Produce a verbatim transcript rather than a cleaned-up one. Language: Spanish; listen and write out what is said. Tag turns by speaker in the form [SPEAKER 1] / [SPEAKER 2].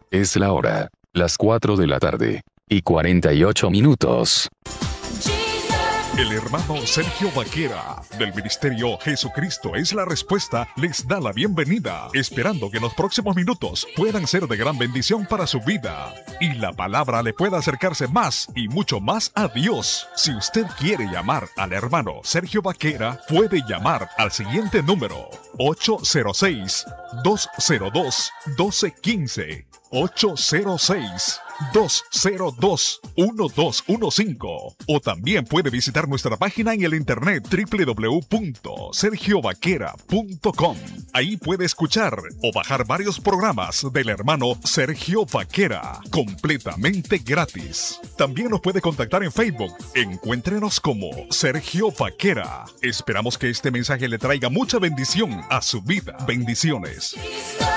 [SPEAKER 1] Es la hora, las cuatro de la tarde, y cuarenta y ocho minutos.
[SPEAKER 2] El hermano Sergio Vaquera, del Ministerio Jesucristo es la Respuesta, les da la bienvenida, esperando que en los próximos minutos puedan ser de gran bendición para su vida y la palabra le pueda acercarse más y mucho más a Dios. Si usted quiere llamar al hermano Sergio Vaquera, puede llamar al siguiente número: ocho cero seis, dos cero dos, uno dos uno cinco, ocho cero seis, dos cero dos, uno dos uno cinco, o también puede visitar nuestra página en el internet doble u doble u doble u punto sergio vaquera punto com. Ahí puede escuchar o bajar varios programas del hermano Sergio Vaquera completamente gratis. También nos puede contactar en Facebook. Encuéntrenos como Sergio Vaquera. Esperamos que este mensaje le traiga mucha bendición a su vida. Bendiciones.